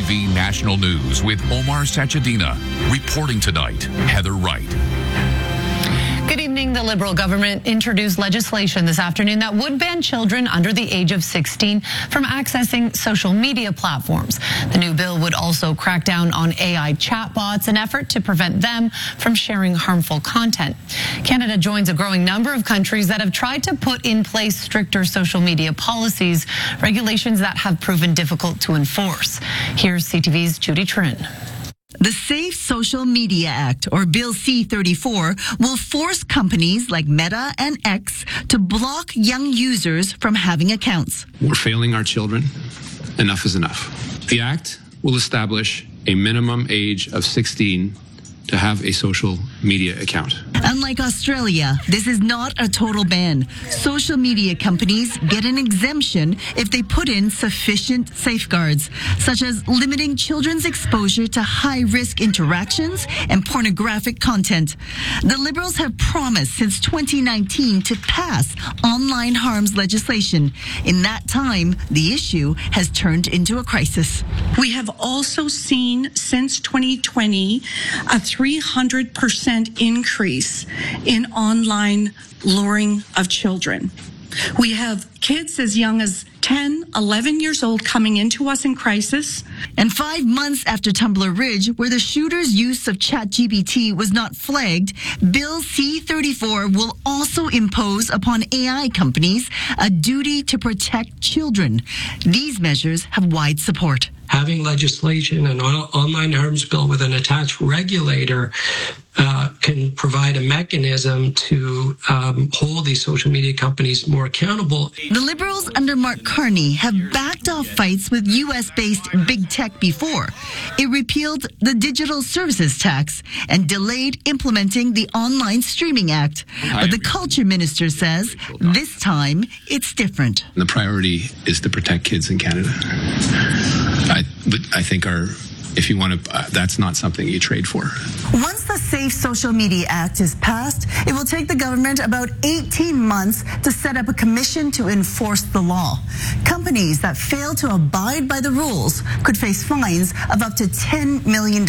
CTV National News with Omar Sachedina. Reporting tonight, Heather Wright. Good evening. The Liberal government introduced legislation this afternoon that would ban children under the age of 16 from accessing social media platforms. The new bill would also crack down on AI chatbots, an effort to prevent them from sharing harmful content. Canada joins a growing number of countries that have tried to put in place stricter social media policies, regulations that have proven difficult to enforce. Here's CTV's Judy Trin. The Safe Social Media Act, or Bill C-34, will force companies like Meta and X to block young users from having accounts. We're failing our children. Enough is enough. The act will establish a minimum age of 16 to have a social media account. Unlike Australia, this is not a total ban. Social media companies get an exemption if they put in sufficient safeguards, such as limiting children's exposure to high-risk interactions and pornographic content. The Liberals have promised since 2019 to pass online harms legislation. In that time, the issue has turned into a crisis. We have also seen since 2020 a 300% increase in online luring of children. We have kids as young as 10, 11 years old coming into us in crisis. And 5 months after Tumblr Ridge, where the shooter's use of ChatGPT was not flagged, Bill C-34 will also impose upon AI companies a duty to protect children. These measures have wide support. Having legislation, an online harms bill with an attached regulator can provide a mechanism to hold these social media companies more accountable. The Liberals under Mark Carney have backed off fights with U.S.-based big tech before. It repealed the Digital Services Tax and delayed implementing the Online Streaming Act. But the Culture Minister says this time it's different. The priority is to protect kids in Canada. I think if you want to, that's not something you trade for. Once the Safe Social Media Act is passed, it will take the government about 18 months to set up a commission to enforce the law. Companies that fail to abide by the rules could face fines of up to $10 million.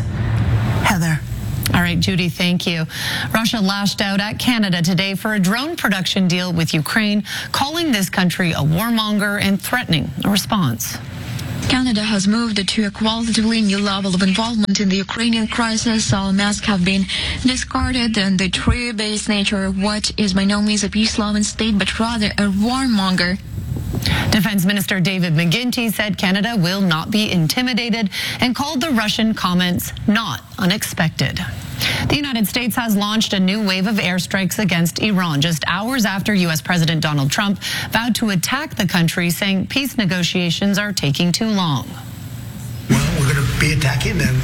Heather. All right, Judy, thank you. Russia lashed out at Canada today for a drone production deal with Ukraine, calling this country a warmonger and threatening a response. Canada has moved to a qualitatively new level of involvement in the Ukrainian crisis. All masks have been discarded, and the tree-based nature of what is by no means a peace-loving state, but rather a warmonger. Defense Minister David McGuinty said Canada will not be intimidated and called the Russian comments not unexpected. The United States has launched a new wave of airstrikes against Iran just hours after U.S. President Donald Trump vowed to attack the country, saying peace negotiations are taking too long. Well, we're going to be attacking them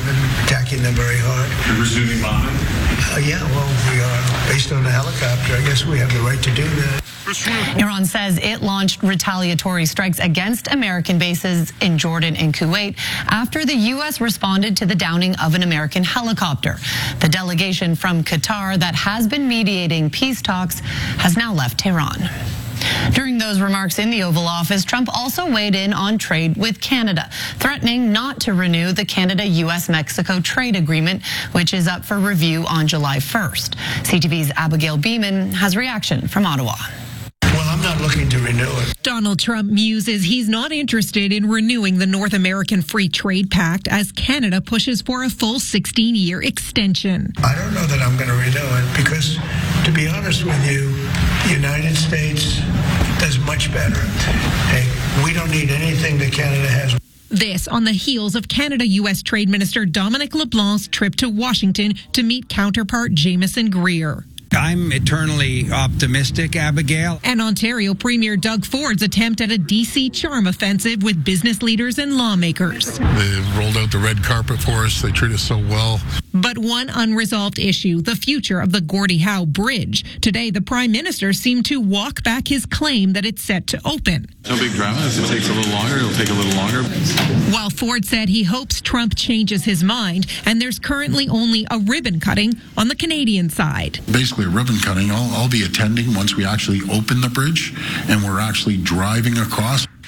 very hard. You're resuming bombing? Yeah, well, we are. Based on the helicopter, I guess we have the right to do that. Iran says it launched retaliatory strikes against American bases in Jordan and Kuwait after the U.S. responded to the downing of an American helicopter. The delegation from Qatar that has been mediating peace talks has now left Tehran. During those remarks in the Oval Office, Trump also weighed in on trade with Canada, threatening not to renew the Canada-U.S.-Mexico trade agreement, which is up for review on July 1st. CTV's Abigail Beeman has reaction from Ottawa. Well, I'm not looking to renew it. Donald Trump muses he's not interested in renewing the North American Free Trade Pact as Canada pushes for a full 16-year extension. I don't know that I'm going to renew it because, to be honest with you, the United States does much better. Hey, we don't need anything that Canada has. This on the heels of Canada-U.S. Trade Minister Dominic LeBlanc's trip to Washington to meet counterpart Jameson Greer. I'm eternally optimistic, Abigail. And Ontario Premier Doug Ford's attempt at a D.C. charm offensive with business leaders and lawmakers. They rolled out the red carpet for us. They treat us so well. But one unresolved issue, the future of the Gordie Howe Bridge. Today, the Prime Minister seemed to walk back his claim that it's set to open. No big drama. If it takes a little longer, it'll take a little longer. While Ford said he hopes Trump changes his mind, and there's currently only a ribbon cutting on the Canadian side. Basically, a ribbon cutting. I'll be attending once we actually open the bridge and we're actually driving across.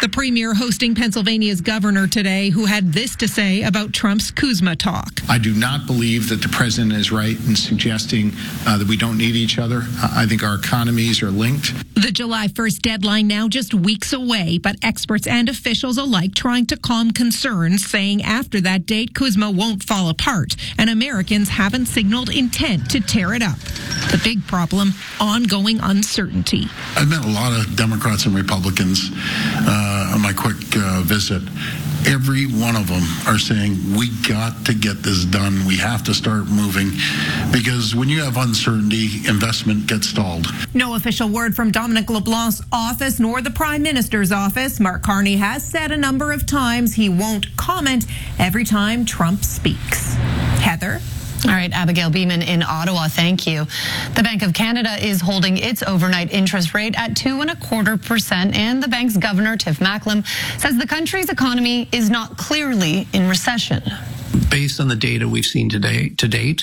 The premier hosting Pennsylvania's governor today, who had this to say about Trump's Kuzma talk. I do not believe that the president is right in suggesting that we don't need each other. I think our economies are linked. The July 1st deadline now just weeks away, but experts and officials alike trying to calm concerns, saying after that date, Kuzma won't fall apart, and Americans haven't signaled intent to tear it up. The big problem, ongoing uncertainty. I've met a lot of Democrats and Republicans on my quick visit. Every one of them are saying, we got to get this done. We have to start moving, because when you have uncertainty, investment gets stalled. No official word from Dominic LeBlanc's office nor the Prime Minister's office. Mark Carney has said a number of times he won't comment every time Trump speaks. Heather? All right, Abigail Beeman in Ottawa, thank you. The Bank of Canada is holding its overnight interest rate at 2.25%, and the bank's governor, Tiff Macklem, says the country's economy is not clearly in recession. Based on the data we've seen to date,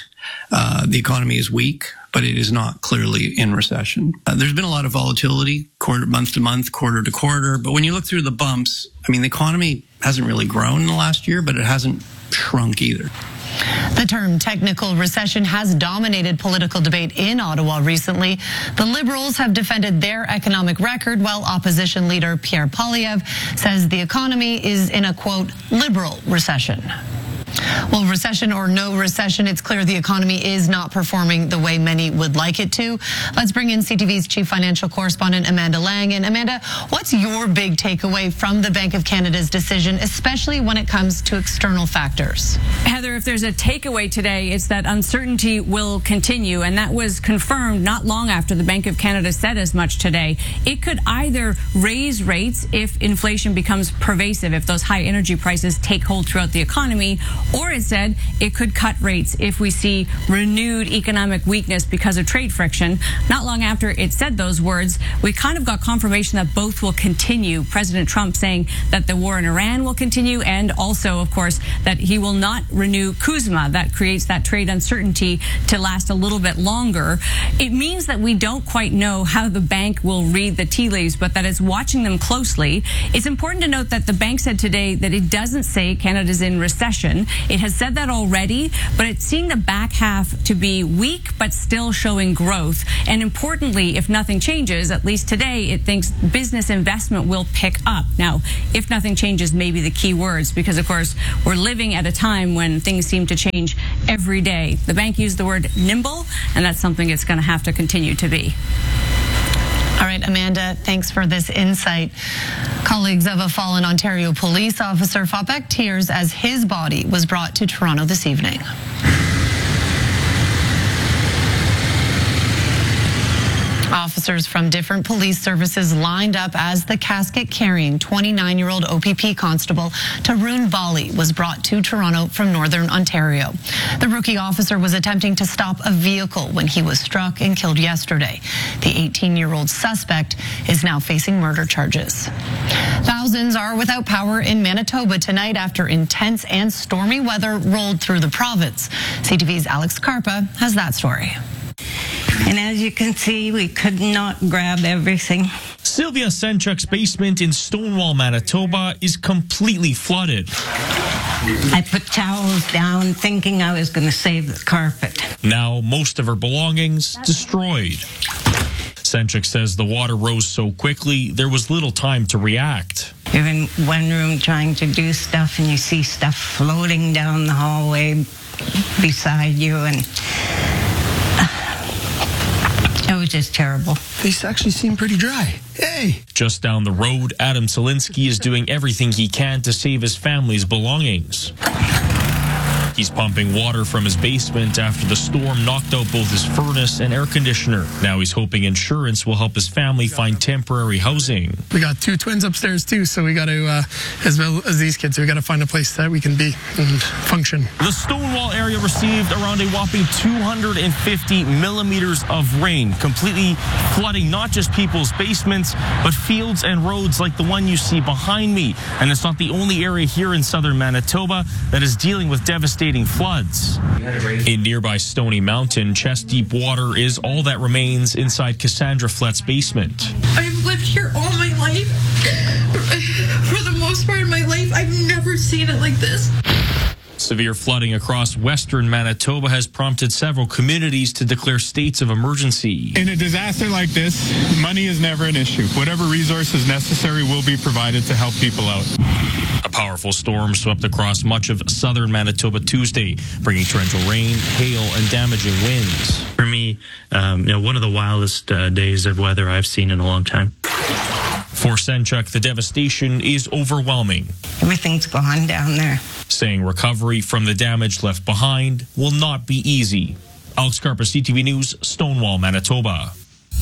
the economy is weak, but it is not clearly in recession. There's been a lot of volatility, month to month, quarter to quarter, but when you look through the bumps, I mean, the economy hasn't really grown in the last year, but it hasn't shrunk either. The term technical recession has dominated political debate in Ottawa recently. The Liberals have defended their economic record, while opposition leader Pierre Poilievre says the economy is in a, quote, liberal recession. Well, recession or no recession, it's clear the economy is not performing the way many would like it to. Let's bring in CTV's chief financial correspondent, Amanda Lang. And Amanda, what's your big takeaway from the Bank of Canada's decision, especially when it comes to external factors? Heather, if there's a takeaway today, it's that uncertainty will continue. And that was confirmed not long after the Bank of Canada said as much today. It could either raise rates if inflation becomes pervasive, if those high energy prices take hold throughout the economy, or it said it could cut rates if we see renewed economic weakness because of trade friction. Not long after it said those words, we kind of got confirmation that both will continue. President Trump saying that the war in Iran will continue, and also, of course, that he will not renew Kuzma. That creates that trade uncertainty to last a little bit longer. It means that we don't quite know how the bank will read the tea leaves, but that it's watching them closely. It's important to note that the bank said today that it doesn't say Canada's in recession. It has said that already, but it's seeing the back half to be weak, but still showing growth. And importantly, if nothing changes, at least today, it thinks business investment will pick up. Now, if nothing changes, maybe the key words, because of course, we're living at a time when things seem to change every day. The bank used the word nimble, and that's something it's going to have to continue to be. All right, Amanda, thanks for this insight. Colleagues of a fallen Ontario police officer fought back tears as his body was brought to Toronto this evening. Officers from different police services lined up as the casket-carrying 29-year-old OPP constable Tarun Bali was brought to Toronto from Northern Ontario. The rookie officer was attempting to stop a vehicle when he was struck and killed yesterday. The 18-year-old suspect is now facing murder charges. Thousands are without power in Manitoba tonight after intense and stormy weather rolled through the province. CTV's Alex Karpa has that story. And as you can see, we could not grab everything. Sylvia Senchuk's basement in Stonewall, Manitoba is completely flooded. I put towels down thinking I was going to save the carpet. Now most of her belongings destroyed. Senchuk says the water rose so quickly, there was little time to react. You're in one room trying to do stuff and you see stuff floating down the hallway beside you, and it was just terrible. These actually seem pretty dry. Hey! Just down the road, Adam Selinski is doing everything he can to save his family's belongings. He's pumping water from his basement after the storm knocked out both his furnace and air conditioner. Now he's hoping insurance will help his family find temporary housing. We got two twins upstairs too, so we got to, as well as these kids, we got to find a place that we can be and function. The Stonewall area received around a whopping 250 millimeters of rain, completely flooding not just people's basements, but fields and roads like the one you see behind me. And it's not the only area here in southern Manitoba that is dealing with devastating floods. In nearby Stony Mountain, chest-deep water is all that remains inside Cassandra Flett's basement. I've lived here all my life. seen it like this. Severe flooding across western Manitoba has prompted several communities to declare states of emergency. In a disaster like this, money is never an issue. Whatever resources necessary will be provided to help people out. A powerful storm swept across much of southern Manitoba Tuesday, bringing torrential rain, hail, and damaging winds. For me, one of the wildest days of weather I've seen in a long time. For Senchuk, the devastation is overwhelming. Everything's gone down there. Saying recovery from the damage left behind will not be easy. Alex Carpa, CTV News, Stonewall, Manitoba.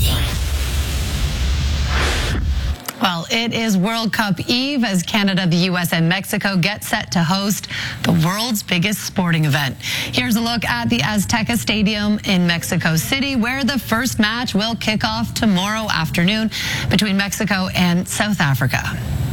Well, it is World Cup Eve as Canada, the U.S., and Mexico get set to host the world's biggest sporting event. Here's a look at the Azteca Stadium in Mexico City, where the first match will kick off tomorrow afternoon between Mexico and South Africa.